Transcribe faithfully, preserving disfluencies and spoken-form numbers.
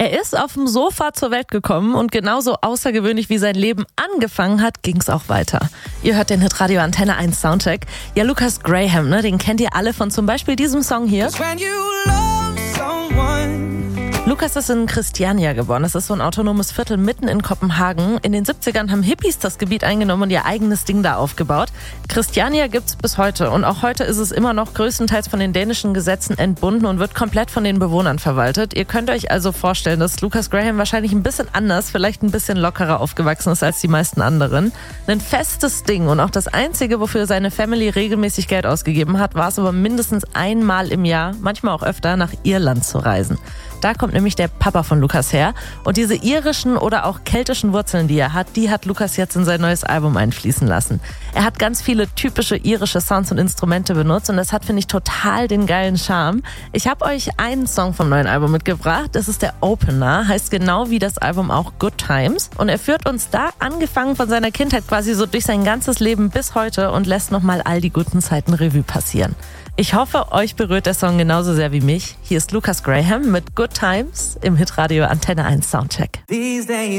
Er ist auf dem Sofa zur Welt gekommen und genauso außergewöhnlich wie sein Leben angefangen hat, ging es auch weiter. Ihr hört den Hitradio Antenne eins Soundcheck. Ja, Lucas Graham, ne, den kennt ihr alle von zum Beispiel diesem Song hier. Lucas ist in Christiania geboren. Das ist so ein autonomes Viertel mitten in Kopenhagen. In den siebzigern haben Hippies das Gebiet eingenommen und ihr eigenes Ding da aufgebaut. Christiania gibt's bis heute und auch heute ist es immer noch größtenteils von den dänischen Gesetzen entbunden und wird komplett von den Bewohnern verwaltet. Ihr könnt euch also vorstellen, dass Lucas Graham wahrscheinlich ein bisschen anders, vielleicht ein bisschen lockerer aufgewachsen ist als die meisten anderen. Ein festes Ding und auch das Einzige, wofür seine Family regelmäßig Geld ausgegeben hat, war es aber mindestens einmal im Jahr, manchmal auch öfter, nach Irland zu reisen. Da kommt nämlich der Papa von Lucas her. Und diese irischen oder auch keltischen Wurzeln, die er hat, die hat Lucas jetzt in sein neues Album einfließen lassen. Er hat ganz viele typische irische Sounds und Instrumente benutzt und das hat, finde ich, total den geilen Charme. Ich habe euch einen Song vom neuen Album mitgebracht. Das ist der Opener, heißt genau wie das Album auch Good Times. Und er führt uns da, angefangen von seiner Kindheit quasi so durch sein ganzes Leben bis heute und lässt nochmal all die guten Zeiten Revue passieren. Ich hoffe, euch berührt der Song genauso sehr wie mich. Hier ist Lucas Graham mit Good Times im Hitradio Antenne eins Soundcheck.